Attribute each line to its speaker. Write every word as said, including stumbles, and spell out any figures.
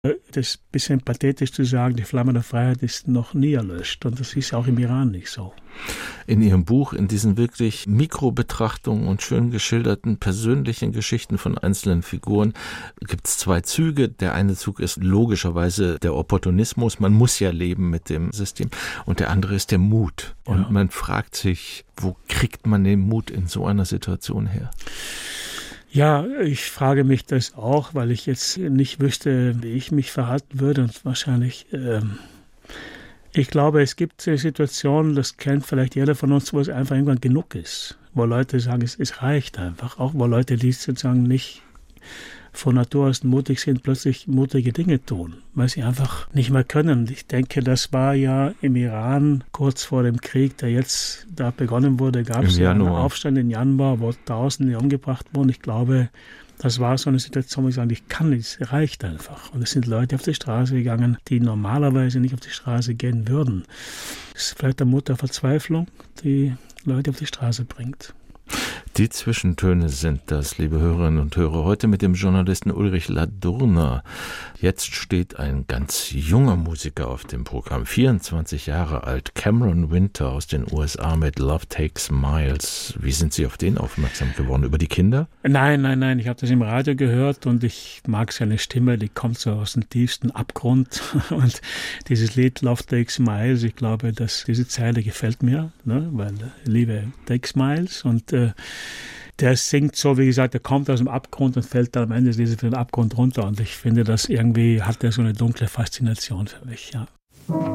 Speaker 1: Das ist ein bisschen pathetisch zu sagen, die Flamme der Freiheit ist noch nie erlöscht. Und das ist auch im Iran nicht so.
Speaker 2: In Ihrem Buch, in diesen wirklich Mikrobetrachtungen und schön geschilderten persönlichen Geschichten von einzelnen Figuren, gibt es zwei Züge. Der eine Zug ist logischerweise der Opportunismus. Man muss ja leben mit dem System. Und der andere ist der Mut. Und ja. man fragt sich, wo kriegt man den Mut in so einer Situation her?
Speaker 1: Ja, ich frage mich das auch, weil ich jetzt nicht wüsste, wie ich mich verhalten würde. Und wahrscheinlich, ähm, ich glaube, es gibt Situationen, das kennt vielleicht jeder von uns, wo es einfach irgendwann genug ist. Wo Leute sagen, es, es reicht einfach. Auch wo Leute, die sozusagen nicht von Natur aus mutig sind, plötzlich mutige Dinge tun, weil sie einfach nicht mehr können. Ich denke, das war ja im Iran kurz vor dem Krieg, der jetzt da begonnen wurde, gab es ja einen Aufstand im Januar, wo Tausende umgebracht wurden. Ich glaube, das war so eine Situation, wo ich sage, ich kann nicht, es reicht einfach. Und es sind Leute auf die Straße gegangen, die normalerweise nicht auf die Straße gehen würden. Das ist vielleicht der Mut der Verzweiflung, die Leute auf die Straße bringt.
Speaker 2: Die Zwischentöne sind das, liebe Hörerinnen und Hörer, heute mit dem Journalisten Ulrich Ladurner. Jetzt steht ein ganz junger Musiker auf dem Programm, vierundzwanzig Jahre alt, Cameron Winter aus den U S A mit Love Takes Miles. Wie sind Sie auf den aufmerksam geworden? Über die Kinder?
Speaker 1: Nein, nein, nein, ich habe das im Radio gehört und ich mag seine Stimme, die kommt so aus dem tiefsten Abgrund. Und dieses Lied Love Takes Miles, ich glaube, dass diese Zeile gefällt mir, ne? Weil Liebe takes miles und äh, der singt so, wie gesagt, der kommt aus dem Abgrund und fällt dann am Ende dieses für den Abgrund runter. Und ich finde, das irgendwie hat er so eine dunkle Faszination für mich, ja.